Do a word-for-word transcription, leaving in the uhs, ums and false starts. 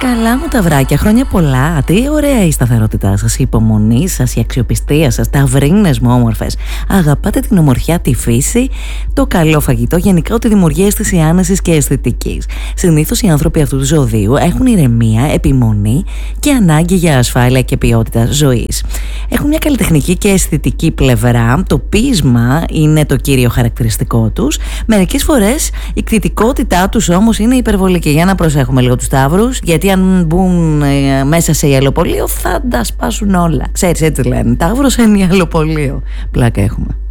Καλά μου τα βράκια, χρόνια πολλά. Τι ωραία η σταθερότητά σας, η υπομονή σας, η αξιοπιστία σας, τα βρύνες μου όμορφες. Αγαπάτε την ομορφιά, τη φύση, το καλό φαγητό, γενικά ό,τι δημιουργεί αίσθηση άνεσης και αισθητικής. Συνήθως οι άνθρωποι αυτού του ζωδίου έχουν ηρεμία, επιμονή και ανάγκη για ασφάλεια και ποιότητα ζωής. Έχουν μια καλλιτεχνική και αισθητική πλευρά. Το ποίησμα είναι το κύριο χαρακτηριστικό τους. Μερικές φορές η κτητικότητά τους όμως είναι υπερβολική. Για να προσέχουμε λίγο τους Ταύρους, γιατί αν μπουν ε, μέσα σε ιαλοπολείο θα τα σπάσουν όλα. Ξέρεις, έτσι λένε. Ταύρος είναι ιαλοπολείο. Πλάκα έχουμε.